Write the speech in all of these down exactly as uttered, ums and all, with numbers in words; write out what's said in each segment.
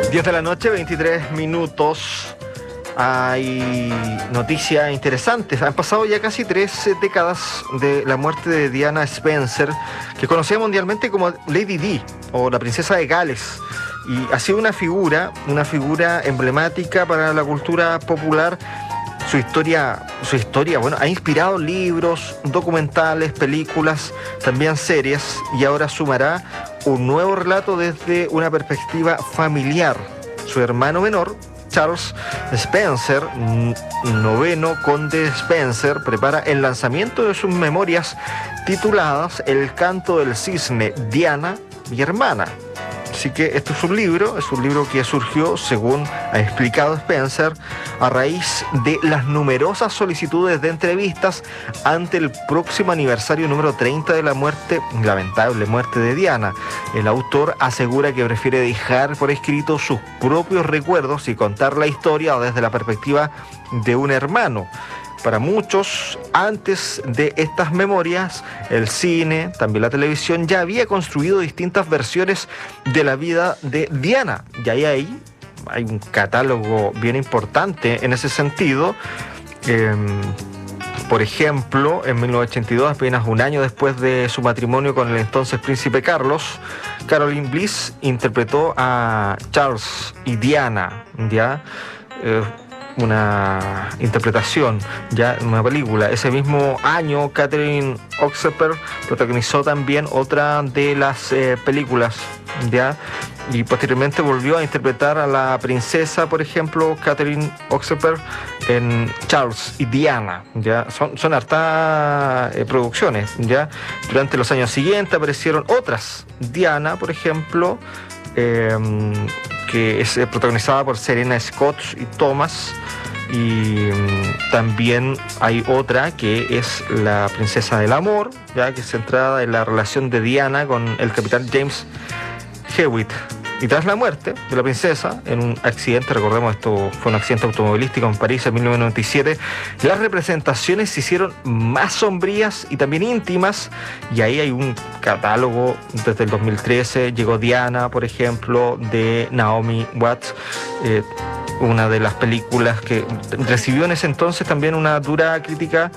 diez de la noche, veintitrés minutos. Hay noticias interesantes. Han pasado ya casi tres décadas de la muerte de Diana Spencer, que conocida mundialmente como Lady Di, o la princesa de Gales. Y ha sido una figura, una figura emblemática para la cultura popular. Su historia, su historia, bueno, ha inspirado libros, documentales, películas, también series, y ahora sumará un nuevo relato desde una perspectiva familiar. Su hermano menor, Charles Spencer, noveno conde Spencer, prepara el lanzamiento de sus memorias tituladas El canto del cisne, Diana, mi hermana. Así que esto es un libro, es un libro que surgió, según ha explicado Spencer, a raíz de las numerosas solicitudes de entrevistas ante el próximo aniversario número treinta de la muerte, lamentable muerte de Diana. El autor asegura que prefiere dejar por escrito sus propios recuerdos y contar la historia desde la perspectiva de un hermano. Para muchos, antes de estas memorias, el cine, también la televisión, ya había construido distintas versiones de la vida de Diana. Y ahí hay, hay un catálogo bien importante en ese sentido. Eh, por ejemplo, en mil novecientos ochenta y dos, apenas un año después de su matrimonio con el entonces príncipe Carlos, Caroline Bliss interpretó a Charles y Diana, ¿ya? Eh, una interpretación, ya en una película. Ese mismo año, Catherine Oxeper protagonizó también otra de las eh, películas, ya, y posteriormente volvió a interpretar a la princesa, por ejemplo, Catherine Oxeper, en Charles y Diana, ya. Son, son hartas eh, producciones, ya. Durante los años siguientes aparecieron otras. Diana, por ejemplo, eh, que es protagonizada por Serena Scott y Thomas, y um, también hay otra que es La princesa del amor, ya, que es centrada en la relación de Diana con el capitán James Hewitt. Y tras la muerte de la princesa, en un accidente, recordemos, esto fue un accidente automovilístico en París en mil novecientos noventa y siete, las representaciones se hicieron más sombrías y también íntimas, y ahí hay un catálogo. Desde el dos mil trece llegó Diana, por ejemplo, de Naomi Watts, eh, una de las películas que recibió en ese entonces también una dura crítica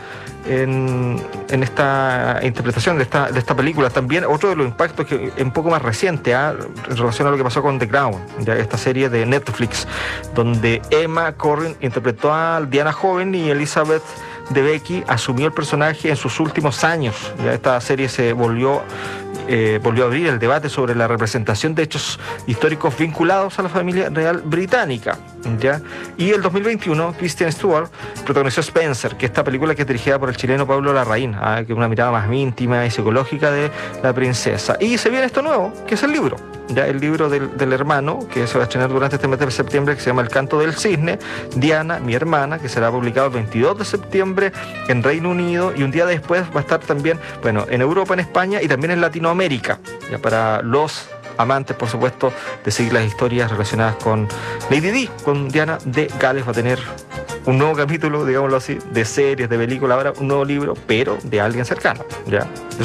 en, en esta interpretación de esta, de esta película. También otro de los impactos que es un poco más reciente, ¿eh? En relación a lo que pasó con The Crown, ¿ya? Esta serie de Netflix, donde Emma Corrin interpretó a Diana joven y Elizabeth Debicki asumió el personaje en sus últimos años. Ya esta serie se volvió eh, volvió a abrir el debate sobre la representación de hechos históricos vinculados a la familia real británica, ¿ya? Y el dos mil veintiuno, Kristen Stewart protagonizó Spencer, que esta película que es dirigida por el chileno Pablo Larraín, ¿ah? Que es una mirada más íntima y psicológica de la princesa. Y se viene esto nuevo, que es el libro, ya, el libro del, del hermano, que se va a estrenar durante este mes de septiembre, que se llama El canto del cisne, Diana, mi hermana, que será publicado el veintidós de septiembre en Reino Unido, y un día después va a estar también, bueno, en Europa, en España y también en Latinoamérica, ya, para los amantes, por supuesto, de seguir las historias relacionadas con Lady Di, con Diana de Gales. Va a tener un nuevo capítulo, digámoslo así, de series, de películas, ahora un nuevo libro, pero de alguien cercano, ya.